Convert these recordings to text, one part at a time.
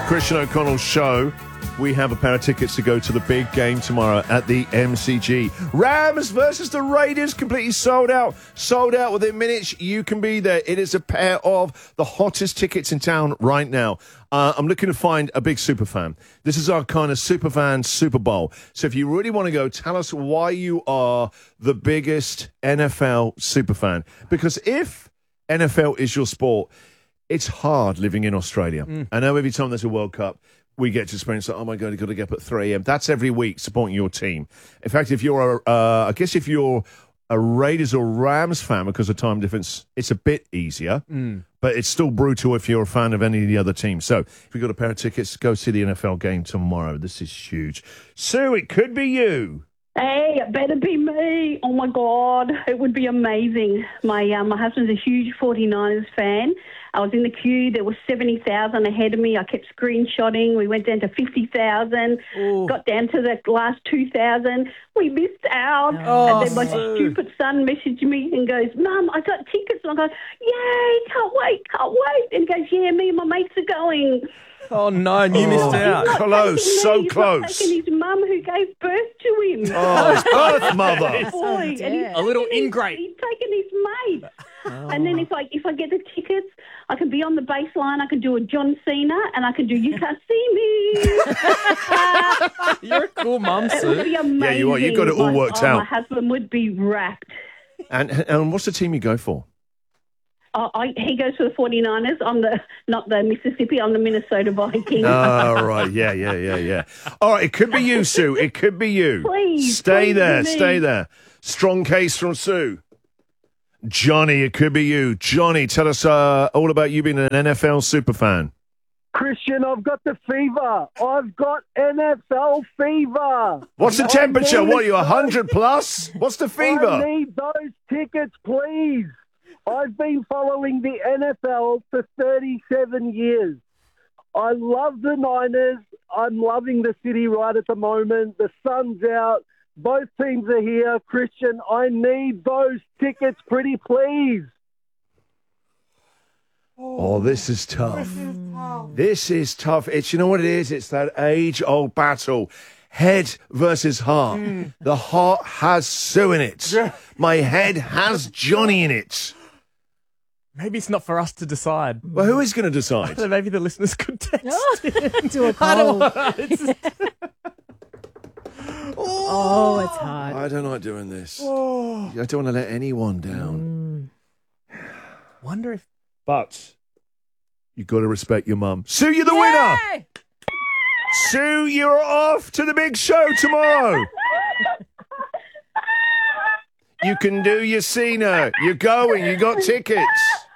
Christian O'Connell Show. We have a pair of tickets to go to the big game tomorrow at the MCG. Rams versus the Raiders, completely sold out. Sold out within minutes. You can be there. It is a pair of the hottest tickets in town right now. I'm looking to find a big super fan. This is our kind of super fan Super Bowl. So if you really want to go, tell us why you are the biggest NFL super fan. Because if NFL is your sport, it's hard living in Australia. I know every time there's a World Cup, we get to experience that, oh my God, you've got to get up at 3 a.m. That's every week supporting your team. In fact, if you're if you're a Raiders or Rams fan, because of time difference, it's a bit easier, but it's still brutal if you're a fan of any of the other teams. So if you've got a pair of tickets, go see the NFL game tomorrow. This is huge. Sue, it could be you. Hey, it better be me. Oh, my God. It would be amazing. My husband's a huge 49ers fan. I was in the queue. There was 70,000 ahead of me. I kept screenshotting. We went down to 50,000, got down to the last 2,000. We missed out. And then my stupid son messaged me and goes, Mum, I got tickets. And I go, yay, can't wait. And he goes, yeah, me and my mates are going. Oh, no, and you missed out. Close, so He's close. not taking his mum who gave birth to him. Oh, his birth mother. Boy, and he's A little taken ingrate. He's taken his mate. And then if I get the tickets, I can be on the baseline. I can do a John Cena, and I can do You Can't See Me. You're a cool mum, It would Sue. be amazing. Yeah, you are. You've got it all worked out. My husband would be wrapped. And what's the team you go for? He goes for the 49ers. I'm not the Mississippi. I'm the Minnesota Vikings. Oh, right. Yeah. All right, it could be you, Sue. It could be you. Please, Stay please there. be me. Stay there. Strong case from Sue. Johnny, it could be you. Johnny, tell us all about you being an NFL superfan. Christian, I've got the fever. I've got NFL fever. What's the temperature? What are you, 100 plus? What's the I fever? need those tickets, please. I've been following the NFL for 37 years. I love the Niners. I'm loving the city right at the moment. The sun's out. Both teams are here. Christian, I need those tickets pretty please. Oh, this is tough. This is tough. It's, you know what it is? It's that age-old battle. Head versus heart. The heart has Sue in it. My head has Johnny in it. Maybe it's not for us to decide. Well, who is going to decide? So maybe the listeners could text. Do a poll. It's hard. I don't like doing this. I don't want to let anyone down. Wonder if... But you've got to respect your mum. Sue, you're the winner. Sue, you're off to the big show tomorrow. You can do your Cena. You're going. You got tickets.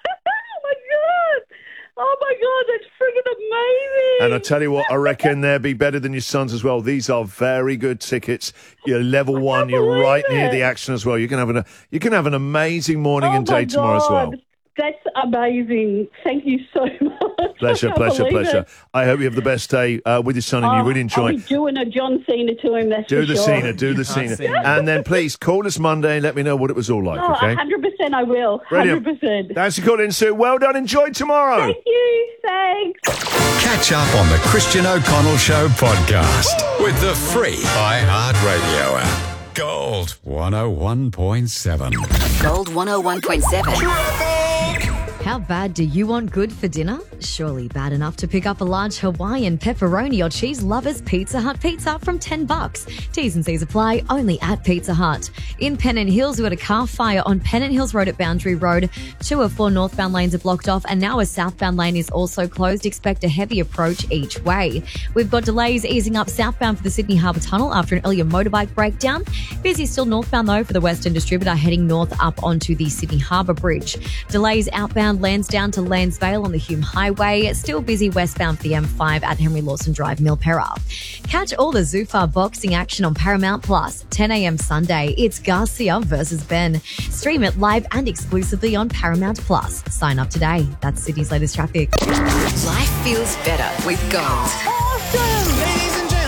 Oh, my God, that's friggin' amazing. And I tell you what, I reckon they'll be better than your sons as well. These are very good tickets. You're level one. You're right near the action as well. You can have an amazing morning and day tomorrow as well. That's amazing. Thank you so much. Pleasure. I hope you have the best day with your son and you really enjoy. I'll be doing a John Cena to him, that's Do for the sure. Cena. And then please call us Monday and let me know what it was all like, Oh, okay? 100% I will. Brilliant. 100%. Thanks for calling, Sue. Well done. Enjoy tomorrow. Thank you. Thanks. Catch up on the Christian O'Connell Show podcast with the free iHeartRadio app. Gold 101.7. Gold 101.7. How bad do you want good for dinner? Surely bad enough to pick up a large Hawaiian pepperoni or cheese lovers Pizza Hut pizza from $10. T's and C's apply only at Pizza Hut. In Pennant Hills, we got a car fire on Pennant Hills Road at Boundary Road. 2 of 4 northbound lanes are blocked off and now a southbound lane is also closed. Expect a heavy approach each way. We've got delays easing up southbound for the Sydney Harbour Tunnel after an earlier motorbike breakdown. Busy still northbound though for the Western Distributor heading north up onto the Sydney Harbour Bridge. Delays outbound Lansdowne to Lansvale on the Hume Highway. Still busy westbound for the M5 at Henry Lawson Drive, Milperra. Catch all the Zufar boxing action on Paramount Plus. 10 a.m. Sunday. It's Garcia versus Ben. Stream it live and exclusively on Paramount Plus. Sign up today. That's Sydney's latest traffic. Life feels better with Gold. Ladies and gentlemen,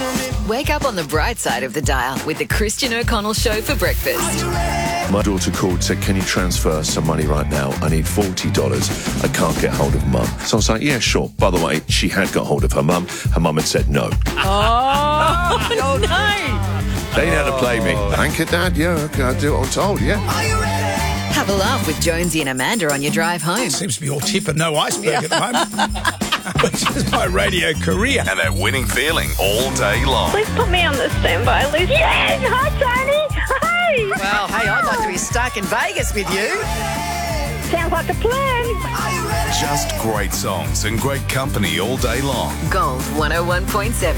Wake up on the bright side of the dial with the Christian O'Connell Show for breakfast. My daughter called and said, can you transfer some money right now? I need $40. I can't get hold of Mum. So I was like, yeah, sure. By the way, she had got hold of her mum. Her mum had said no. Oh, no. They know how to play me. Thank you, Dad. Yeah, okay, I'll do what I'm told, yeah. Have a laugh with Jonesy and Amanda on your drive home. Seems to be all tip and no iceberg at the moment. Which is my radio career. And that winning feeling all day long. Please put me on the standby list. Yes! Hi, Tony! Hi! Well, hey, I'd like to be stuck in Vegas with you. Sounds like a plan. Just great songs and great company all day long. Gold 101.7.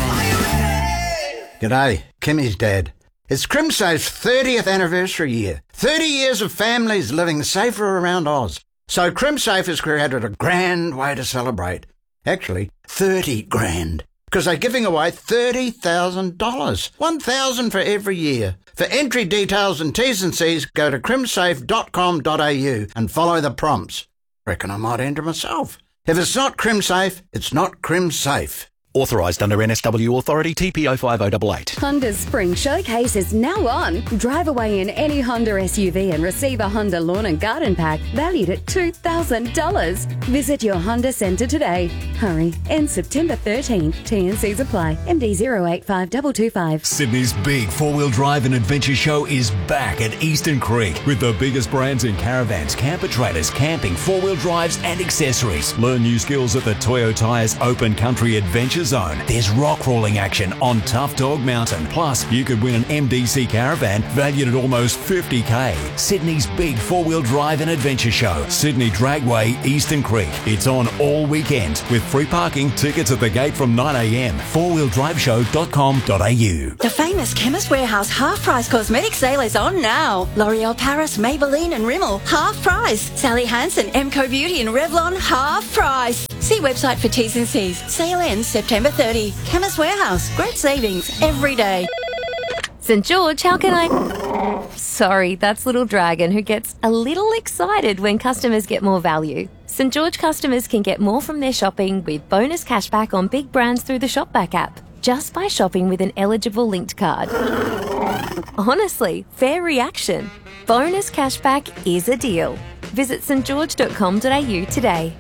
G'day, Kimmy's dad. It's CrimSafe's 30th anniversary year. 30 years of families living safer around Oz. So CrimSafe has created a grand way to celebrate. Actually, 30 grand. Because they're giving away $30,000. $1,000 for every year. For entry details and T's and C's, go to crimsafe.com.au and follow the prompts. Reckon I might enter myself. If it's not CrimSafe, it's not CrimSafe. Authorised under NSW Authority TPO 5088. Honda's Spring Showcase is now on. Drive away in any Honda SUV and receive a Honda Lawn and Garden Pack valued at $2,000. Visit your Honda Centre today. Hurry, ends September 13th. T&Cs apply. MD 085225. Sydney's big four-wheel drive and adventure show is back at Eastern Creek with the biggest brands in caravans, camper trailers, camping, four-wheel drives and accessories. Learn new skills at the Toyo Tyres Open Country Adventure Zone. There's rock crawling action on Tough Dog Mountain. Plus, you could win an MDC caravan valued at almost $50,000. Sydney's big four-wheel drive and adventure show. Sydney Dragway, Eastern Creek. It's on all weekend with free parking, tickets at the gate from 9 a.m. fourwheeldriveshow.com.au. The famous Chemist Warehouse half-price cosmetic sale is on now. L'Oreal Paris, Maybelline and Rimmel, half price. Sally Hansen, Emco Beauty and Revlon, half price. See website for T's and C's. Sale ends September 30. Chemist Warehouse. Great savings every day. St. George, how can I... Sorry, that's Little Dragon who gets a little excited when customers get more value. St. George customers can get more from their shopping with bonus cashback on big brands through the Shopback app, just by shopping with an eligible linked card. Honestly, fair reaction. Bonus cashback is a deal. Visit stgeorge.com.au today.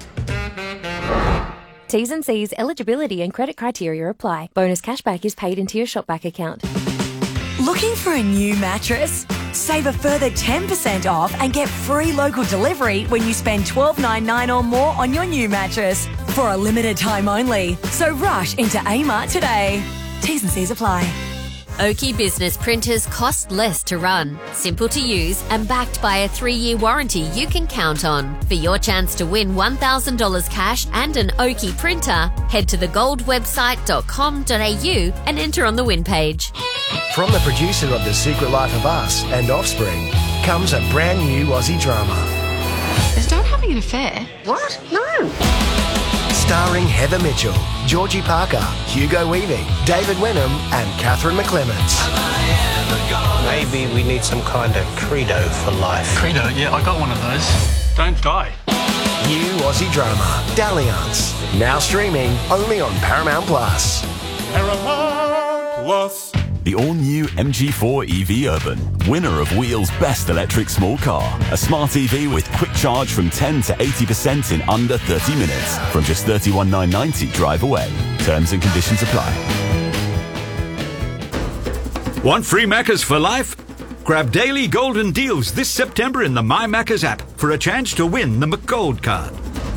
T's and C's, eligibility and credit criteria apply. Bonus cashback is paid into your Shopback account. Looking for a new mattress? Save a further 10% off and get free local delivery when you spend $12.99 or more on your new mattress for a limited time only. So rush into Amart today. T's and C's apply. Oki Business printers cost less to run, simple to use, and backed by a 3-year warranty you can count on. For your chance to win $1,000 cash and an Oki printer, head to thegoldwebsite.com.au and enter on the win page. From the producer of The Secret Life of Us and Offspring comes a brand new Aussie drama. Is Dad having an affair? What? No. Starring Heather Mitchell, Georgie Parker, Hugo Weaving, David Wenham and Catherine McClements. Maybe we need some kind of credo for life. Credo? Yeah, I got one of those. Don't die. New Aussie drama, Dalliance. Now streaming only on Paramount Plus. Paramount Plus. The all-new MG4 EV Urban, winner of Wheel's Best Electric Small Car. A smart EV with quick charge from 10 to 80% in under 30 minutes. From just $31,990 drive away. Terms and conditions apply. Want free Maccas for life? Grab daily golden deals this September in the My Maccas app for a chance to win the McGold card.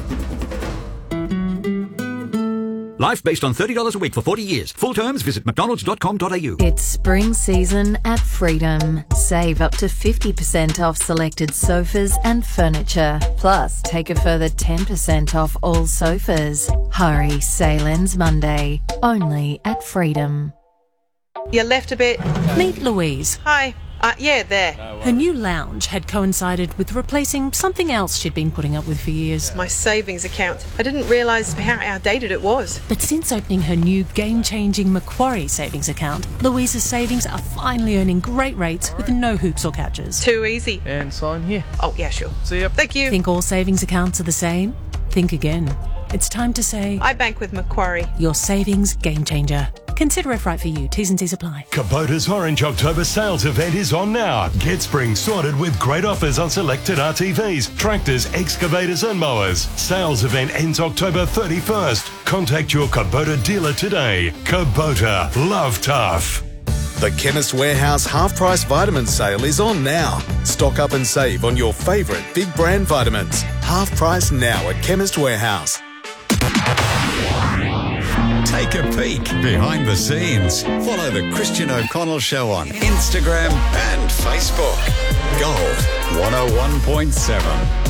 Life based on $30 a week for 40 years. Full terms, visit mcdonalds.com.au. It's spring season at Freedom. Save up to 50% off selected sofas and furniture. Plus, take a further 10% off all sofas. Hurry, sale ends Monday. Only at Freedom. You left a bit. Meet Louise. Hi. Yeah, there. Her new lounge had coincided with replacing something else she'd been putting up with for years. My savings account. I didn't realise how outdated it was. But since opening her new game-changing Macquarie savings account, Louise's savings are finally earning great rates with no hoops or catches. Too easy. And sign here. Oh, yeah, sure. See ya. Thank you. Think all savings accounts are the same? Think again. It's time to say... I bank with Macquarie. Your savings game changer. Consider if right for you. T's and C's apply. Kubota's Orange October sales event is on now. Get spring sorted with great offers on selected RTVs, tractors, excavators and mowers. Sales event ends October 31st. Contact your Kubota dealer today. Kubota, love tough. The Chemist Warehouse half-price vitamin sale is on now. Stock up and save on your favourite big brand vitamins. Half price now at Chemist Warehouse. Take a peek behind the scenes. Follow the Christian O'Connell Show on Instagram and Facebook. Gold 101.7.